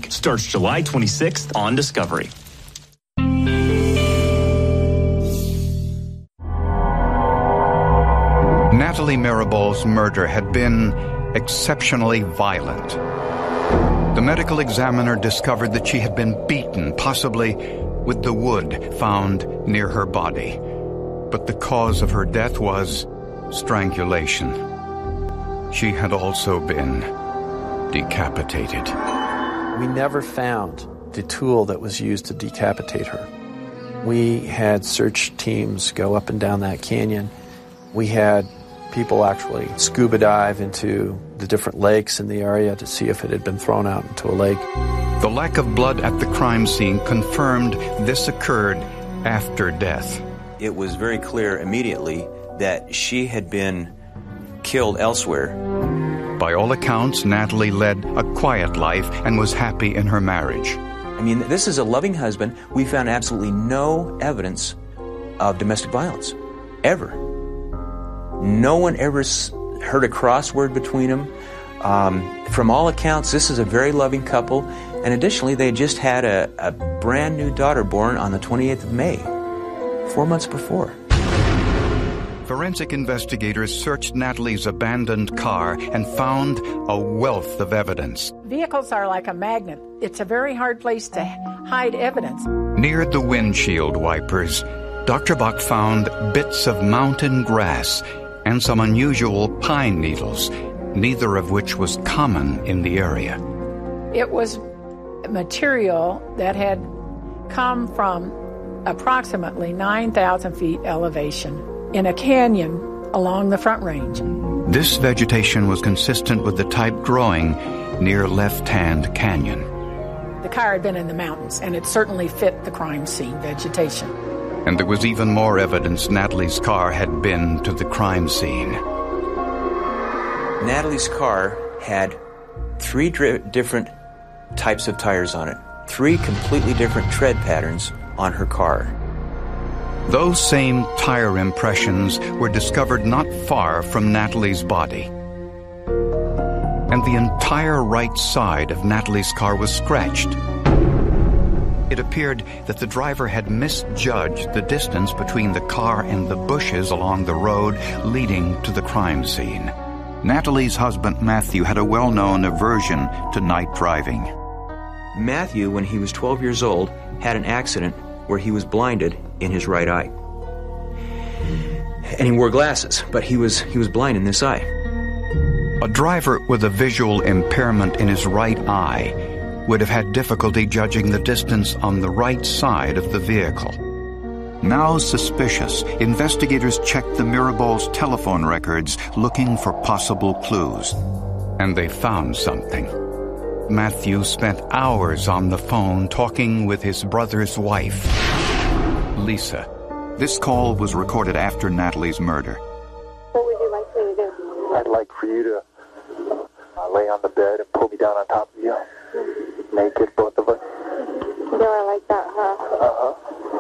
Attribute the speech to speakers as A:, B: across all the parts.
A: Week. Starts July 26th on Discovery.
B: Natalie Mirabauld's murder had been exceptionally violent. The medical examiner discovered that she had been beaten, possibly with the wood found near her body. But the cause of her death was strangulation. She had also been decapitated.
C: We never found the tool that was used to decapitate her. We had search teams go up and down that canyon. We had people actually scuba dive into the different lakes in the area to see if it had been thrown out into a lake.
B: The lack of blood at the crime scene confirmed this occurred after death.
D: It was very clear immediately that she had been killed elsewhere.
B: By all accounts, Natalie led a quiet life and was happy in her marriage.
D: I mean, this is a loving husband. We found absolutely no evidence of domestic violence, ever. No one ever heard a crossword between them. From all accounts, this is a very loving couple. And additionally, they just had a brand new daughter born on the 28th of May, 4 months before.
B: Forensic investigators searched Natalie's abandoned car and found a wealth of evidence.
E: Vehicles are like a magnet. It's a very hard place to hide evidence.
B: Near the windshield wipers, Dr. Buck found bits of mountain grass and some unusual pine needles, neither of which was common in the area.
E: It was material that had come from approximately 9,000 feet elevation in a canyon along the Front Range.
B: This vegetation was consistent with the type growing near Left Hand Canyon.
E: The car had been in the mountains, and it certainly fit the crime scene vegetation.
B: And there was even more evidence Natalie's car had been to the crime scene.
D: Natalie's car had 3 different types of tires on it, 3 completely different tread patterns on her car.
B: Those same tire impressions were discovered not far from Natalie's body. And the entire right side of Natalie's car was scratched. It appeared that the driver had misjudged the distance between the car and the bushes along the road leading to the crime scene. Natalie's husband, Matthew, had a well-known aversion to night driving.
D: Matthew, when he was 12 years old, had an accident where he was blinded in his right eye. And he wore glasses, but he was blind in this eye.
B: A driver with a visual impairment in his right eye would have had difficulty judging the distance on the right side of the vehicle. Now suspicious, investigators checked the Mirabaulds' telephone records looking for possible clues. And they found something. Matthew spent hours on the phone talking with his brother's wife, Lisa. This call was recorded after Natalie's murder.
F: What would you like me to do? I'd like for you to lay on the bed and pull me down on top of you. Naked, both of us.
G: Do I like that, huh?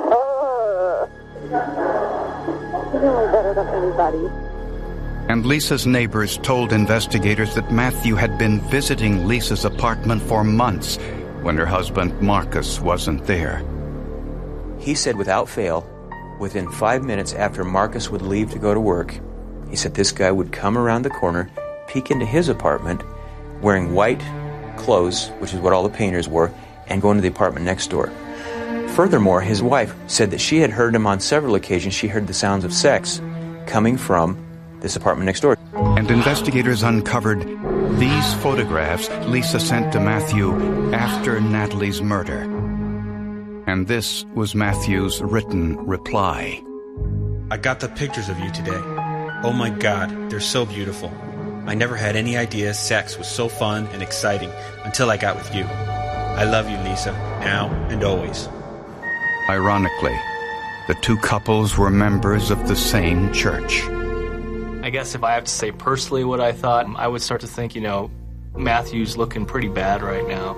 G: You're doing better than anybody.
B: And Lisa's neighbors told investigators that Matthew had been visiting Lisa's apartment for months when her husband Marcus wasn't there.
D: He said without fail, within 5 minutes after Marcus would leave to go to work, he said this guy would come around the corner, peek into his apartment, wearing white clothes, which is what all the painters wore, and go into the apartment next door. Furthermore, his wife said that she had heard him on several occasions. She heard the sounds of sex coming from this apartment next door.
B: And investigators uncovered these photographs Lisa sent to Matthew after Natalie's murder. And this was Matthew's written reply.
H: I got the pictures of you today. Oh my God, they're so beautiful. I never had any idea sex was so fun and exciting until I got with you. I love you, Lisa, now and always.
B: Ironically, the two couples were members of the same church.
I: I guess if I have to say personally what I thought, I would start to think, Matthew's looking pretty bad right now.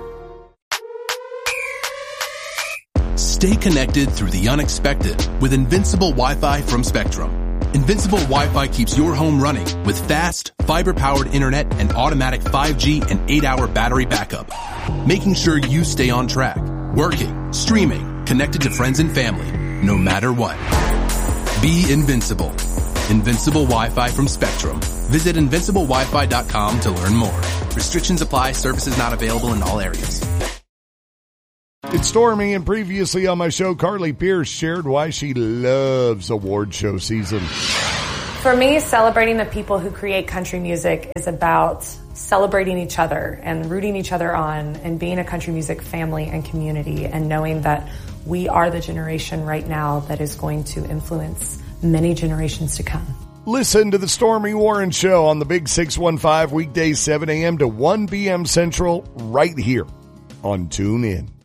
J: Stay connected through the unexpected with Invincible Wi-Fi from Spectrum. Invincible Wi-Fi keeps your home running with fast, fiber-powered internet and automatic 5G and 8-hour battery backup, making sure you stay on track, working, streaming, connected to friends and family, no matter what. Be invincible. Invincible Wi-Fi from Spectrum. Visit invinciblewifi.com to learn more. Restrictions apply. Services not available in all areas.
K: It's Stormy, and previously on my show, Carly Pierce shared why she loves award show season.
L: For me, celebrating the people who create country music is about celebrating each other and rooting each other on and being a country music family and community and knowing that we are the generation right now that is going to influence many generations to come.
K: Listen to the Stormy Warren Show on the Big 615 weekdays 7 a.m. to 1 p.m. Central right here on TuneIn.